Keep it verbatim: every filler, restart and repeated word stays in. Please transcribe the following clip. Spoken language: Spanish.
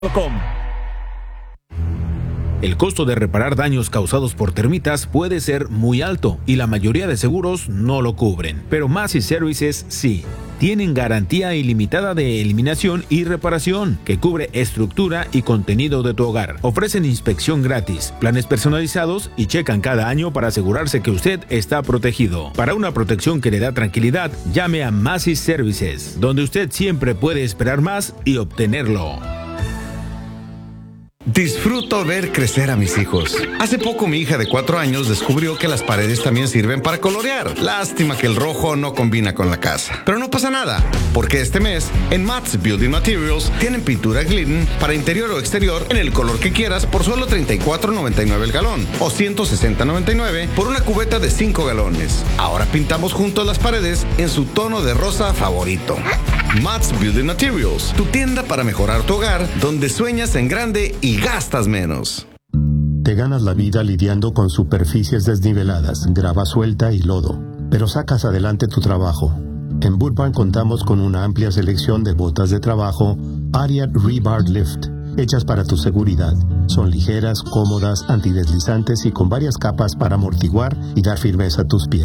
Com. El costo de reparar daños causados por termitas puede ser muy alto y la mayoría de seguros no lo cubren, pero Massey Services sí. Tienen garantía ilimitada de eliminación y reparación que cubre estructura y contenido de tu hogar. Ofrecen inspección gratis, planes personalizados y checan cada año para asegurarse que usted está protegido. Para una protección que le da tranquilidad, llame a Massey Services, donde usted siempre puede esperar más y obtenerlo. Disfruto ver crecer a mis hijos. Hace poco mi hija de cuatro años descubrió que las paredes también sirven para colorear. Lástima que el rojo no combina con la casa. Pero no pasa nada, porque este mes en Matt's Building Materials tienen pintura Glidden para interior o exterior en el color que quieras por solo treinta y cuatro noventa y nueve el galón o ciento sesenta noventa y nueve por una cubeta de cinco galones. Ahora pintamos juntos las paredes en su tono de rosa favorito. Matt's Building Materials, tu tienda para mejorar tu hogar, donde sueñas en grande y gastas menos. Te ganas la vida lidiando con superficies desniveladas, grava suelta y lodo, pero sacas adelante tu trabajo. En Woodbine contamos con una amplia selección de botas de trabajo Ariat Rebar Lift, hechas para tu seguridad. Son ligeras, cómodas, antideslizantes y con varias capas para amortiguar y dar firmeza a tus pies.